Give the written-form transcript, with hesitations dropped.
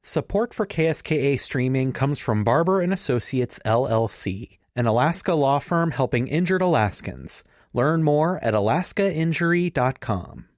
Support for KSKA streaming comes from Barber & Associates, LLC, an Alaska law firm helping injured Alaskans. Learn more at alaskainjury.com.